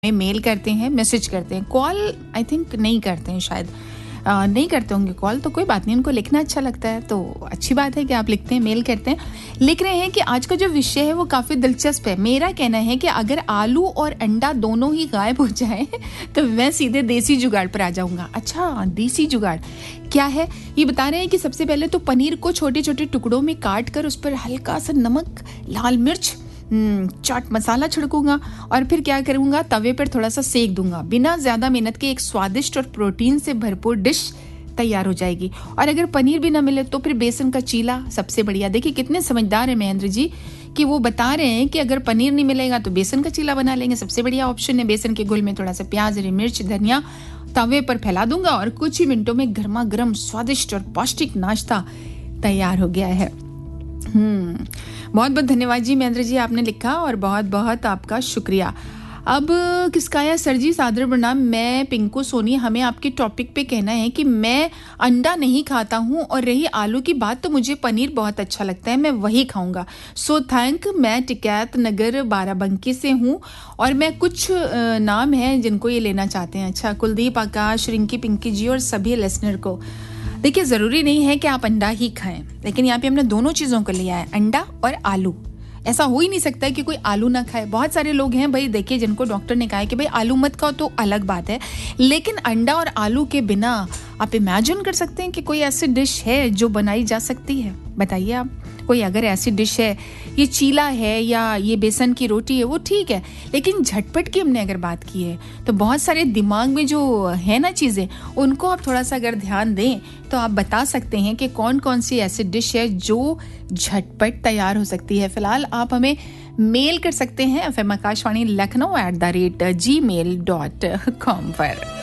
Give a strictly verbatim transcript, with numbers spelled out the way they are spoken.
में मेल करते हैं, मैसेज करते हैं, कॉल आई थिंक नहीं करते हैं, शायद आ, नहीं करते होंगे कॉल, तो कोई बात नहीं, उनको लिखना अच्छा लगता है तो अच्छी बात है कि आप लिखते हैं, मेल करते हैं। लिख रहे हैं कि आज का जो विषय है वो काफ़ी दिलचस्प है। मेरा कहना है कि अगर आलू और अंडा दोनों ही गायब हो जाए तो मैं सीधे देसी जुगाड़ पर आ जाऊंगा। अच्छा, देसी जुगाड़ क्या है ये बता रहे हैं कि सबसे पहले तो पनीर को छोटे छोटे टुकड़ों में काट कर उस पर हल्का सा नमक, लाल मिर्च, चाट मसाला छिड़कूंगा और फिर क्या करूंगा, तवे पर थोड़ा सा सेक दूंगा। बिना ज्यादा मेहनत के एक स्वादिष्ट और प्रोटीन से भरपूर डिश तैयार हो जाएगी। और अगर पनीर भी ना मिले तो फिर बेसन का चीला सबसे बढ़िया। देखिए कितने समझदार है महेंद्र जी कि वो बता रहे हैं कि अगर पनीर नहीं मिलेगा तो बेसन का चीला बना लेंगे, सबसे बढ़िया ऑप्शन है। बेसन के घुल में थोड़ा सा प्याज, हरी मिर्च, धनिया तवे पर फैला दूंगा और कुछ ही मिनटों में गर्मा गर्म स्वादिष्ट और पौष्टिक नाश्ता तैयार हो गया है। हम्म बहुत बहुत धन्यवाद जी महेंद्र जी, आपने लिखा और बहुत बहुत आपका शुक्रिया। अब किसका है? सर जी सादर प्रणाम, मैं पिंकू सोनी। हमें आपके टॉपिक पे कहना है कि मैं अंडा नहीं खाता हूँ और रही आलू की बात तो मुझे पनीर बहुत अच्छा लगता है, मैं वही खाऊंगा। So thank. मैं टिकैत नगर बाराबंकी से हूँ और मैं कुछ नाम हैं जिनको ये लेना चाहते हैं। अच्छा, कुलदीप, आकाश, रिंकी, पिंकी जी और सभी लिसनर को। देखिए ज़रूरी नहीं है कि आप अंडा ही खाएं, लेकिन यहाँ पे हमने दोनों चीज़ों को लिया है, अंडा और आलू। ऐसा हो ही नहीं सकता है कि कोई आलू ना खाए। बहुत सारे लोग हैं भाई, देखिए, जिनको डॉक्टर ने कहा है कि भाई आलू मत खाओ, तो अलग बात है, लेकिन अंडा और आलू के बिना आप इमेजिन कर सकते हैं कि कोई ऐसी डिश है जो बनाई जा सकती है? बताइए आप, कोई अगर ऐसी डिश है, ये चीला है या ये बेसन की रोटी है, वो ठीक है, लेकिन झटपट की हमने अगर बात की है तो बहुत सारे दिमाग में जो है ना चीज़ें, उनको आप थोड़ा सा अगर ध्यान दें तो आप बता सकते हैं कि कौन कौन सी ऐसी डिश है जो झटपट तैयार हो सकती है। फिलहाल आप हमें मेल कर सकते हैं F M Akashvani Lucknow at the rate ji mail dot com पर।